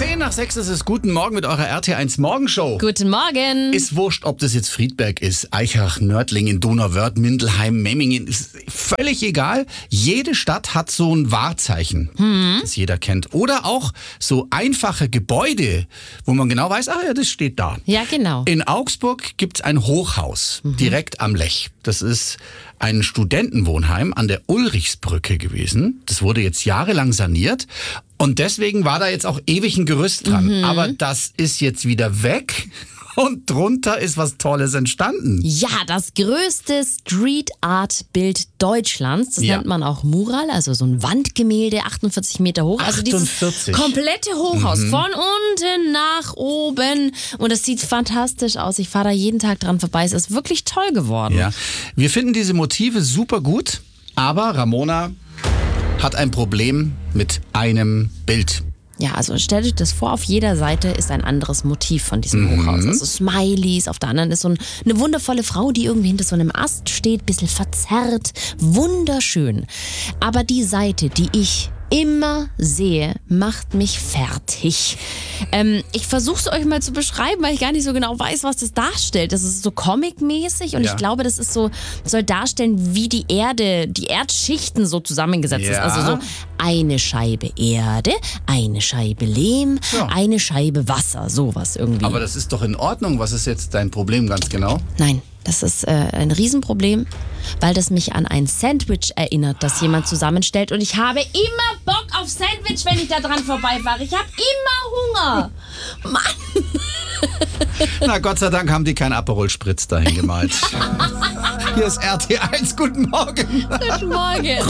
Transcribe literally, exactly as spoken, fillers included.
Zehn nach sechs ist es. Guten Morgen mit eurer R T eins Morgenshow. Guten Morgen. Ist wurscht, ob das jetzt Friedberg ist, Eichach, Nördlingen, Donauwörth, Mindelheim, Memmingen. Ist völlig egal. Jede Stadt hat so ein Wahrzeichen, hm. das jeder kennt. Oder auch so einfache Gebäude, wo man genau weiß, ach ja, das steht da. Ja, genau. In Augsburg gibt's ein Hochhaus, mhm. direkt am Lech. Das ist ein Studentenwohnheim an der Ulrichsbrücke gewesen. Das wurde jetzt jahrelang saniert. Und deswegen war da jetzt auch ewig ein Gerüst dran. Mhm. Aber das ist jetzt wieder weg. Und drunter ist was Tolles entstanden. Ja, das größte Street-Art-Bild Deutschlands. Das ja. nennt man auch Mural, also so ein Wandgemälde, achtundvierzig Meter hoch. Also achtundvierzig. Dieses komplette Hochhaus, mhm. von unten nach oben. Und es sieht fantastisch aus. Ich fahre da jeden Tag dran vorbei. Es ist wirklich toll geworden. Ja. Wir finden diese Motive super gut, aber Ramona hat ein Problem mit einem Bild. Ja, also stellt euch das vor, auf jeder Seite ist ein anderes Motiv von diesem mhm. Hochhaus. Also Smileys, auf der anderen ist so ein, eine wundervolle Frau, die irgendwie hinter so einem Ast steht, bisschen verzerrt, wunderschön. Aber die Seite, die ich immer sehe, macht mich fertig. Ähm, ich versuche es euch mal zu beschreiben, weil ich gar nicht so genau weiß, was das darstellt. Das ist so comic-mäßig und ja. ich glaube, das ist so, soll darstellen, wie die Erde, die Erdschichten so zusammengesetzt ja. ist. Also so eine Scheibe Erde, eine Scheibe Lehm, ja. eine Scheibe Wasser, sowas irgendwie. Aber das ist doch in Ordnung. Was ist jetzt dein Problem ganz genau? Nein. Das ist äh, ein Riesenproblem, weil das mich an ein Sandwich erinnert, das jemand zusammenstellt. Und ich habe immer Bock auf Sandwich, wenn ich da dran vorbeifahre. Ich habe immer Hunger. Mann. Na, Gott sei Dank haben die keinen Aperol Spritz dahin gemalt. Hier ist R T eins. Guten Morgen. Guten Morgen.